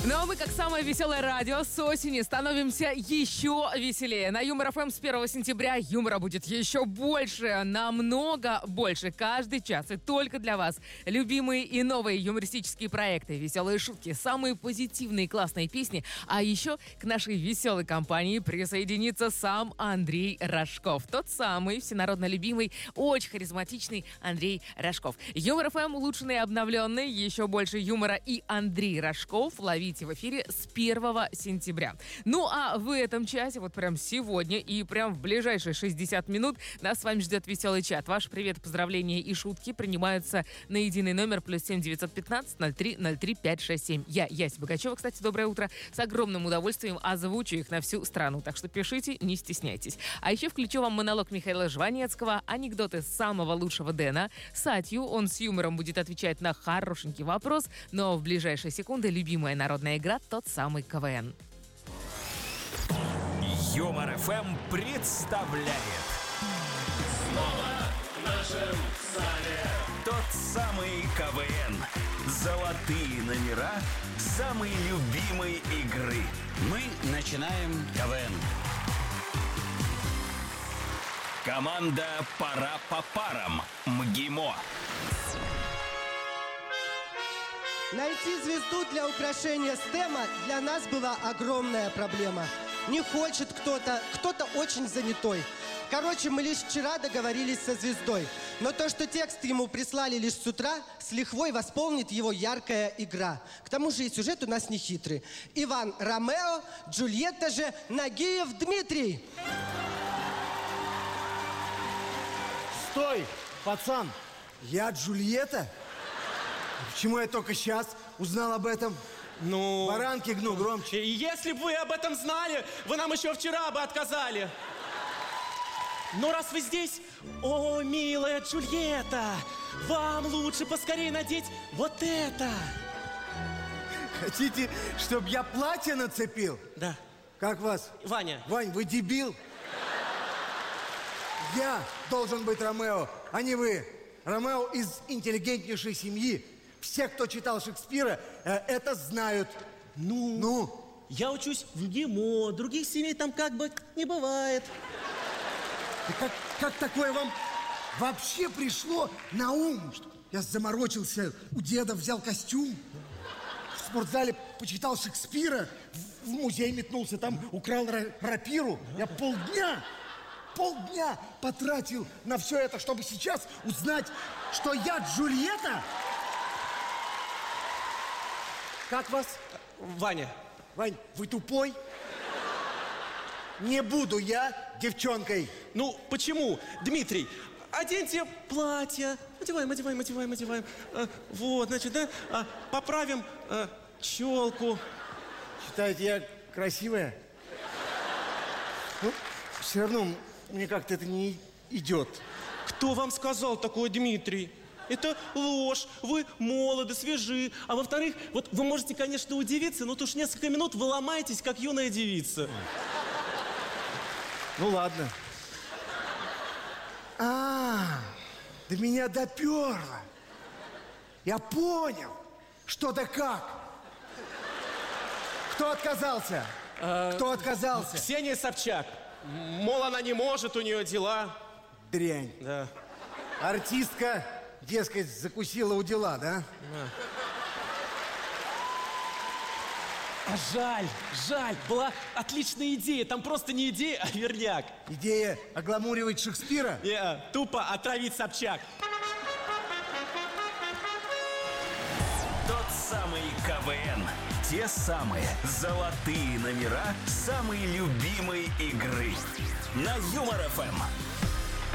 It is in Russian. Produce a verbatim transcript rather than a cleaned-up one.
Ну а мы, как самое веселое радио, с осени становимся еще веселее. На Юмор ФМ с первого сентября юмора будет еще больше, намного больше, каждый час. И только для вас любимые и новые юмористические проекты, веселые шутки, самые позитивные и классные песни. А еще к нашей веселой компании присоединится сам Андрей Рожков. Тот самый всенародно любимый, очень харизматичный Андрей Рожков. Юмор ФМ улучшенный и обновленный, еще больше юмора и Андрей Рожков. Ловите в эфире с первого сентября. Ну а в этом часе, вот прям сегодня и прям в ближайшие шестьдесят минут нас с вами ждет веселый чат. Ваши привет, поздравления и шутки принимаются на единый номер плюс семь девятьсот пятнадцать ноль три ноль три пять шесть семь. Я, Яся Богачева, кстати, доброе утро. С огромным удовольствием озвучу их на всю страну. Так что пишите, не стесняйтесь. А еще включу вам монолог Михаила Жванецкого, анекдоты самого лучшего Дэна, Сатью. Он с юмором будет отвечать на хорошенький вопрос, но в ближайшие секунды любимая народная игра — тот самый КВН. Юмор ФМ представляет Снова в нашем зале тот самый КВН. Золотые номера самой любимой игры. Мы начинаем КВН. Команда «Пора по парам» МГИМО. Найти звезду для украшения стема для нас была огромная проблема. Не хочет кто-то, кто-то очень занятой. Короче, мы лишь вчера договорились со звездой. Но то, что текст ему прислали лишь с утра, с лихвой восполнит его яркая игра. К тому же и сюжет у нас не хитрый. Иван Ромео, Джульетта же Нагиев Дмитрий. Стой, пацан, я Джульетта? Почему я только сейчас узнал об этом? Ну... Баранки гну громче. И если бы вы об этом знали, вы нам еще вчера бы отказали. Но раз вы здесь, о, милая Джульетта, вам лучше поскорее надеть вот это. Хотите, чтобы я платье нацепил? Да. Как вас? Ваня. Вань, вы дебил? Я должен быть Ромео, а не вы. Ромео из интеллигентнейшей семьи. Все, кто читал Шекспира, э, это знают. Ну, ну, я учусь в ГИМО, других семей там как бы не бывает. Да как, как такое вам вообще пришло на ум? Я заморочился, у деда взял костюм, в спортзале почитал Шекспира, в, в музей метнулся, там украл рапиру. Я полдня, полдня потратил на все это, чтобы сейчас узнать, что я Джульетта. Как вас? Ваня. Вань, вы тупой? Не буду я девчонкой. Ну, почему? Дмитрий, оденьте платье. Одеваем, одеваем, одеваем, одеваем. А, вот, значит, да, а, поправим а, челку. Считаете, я красивая? Ну, все равно мне как-то это не идет. Кто вам сказал такое, Дмитрий? Это ложь, вы молоды, свежи. А во-вторых, вот вы можете, конечно, удивиться, но то уж несколько минут вы ломаетесь, как юная девица. Ну ладно. А, до меня доперло. Я понял, что да как. Кто отказался? Кто отказался? Ксения Собчак. Мол, она не может, у нее дела. Дрянь. Да. Артистка, дескать, закусила у дела, да? Да. А жаль, жаль, была отличная идея. Там просто не идея, а верняк. Идея огламуривать Шекспира? Не, тупо отравить Собчак. Тот самый КВН. Те самые золотые номера самой любимой игры. На Юмор ФМ.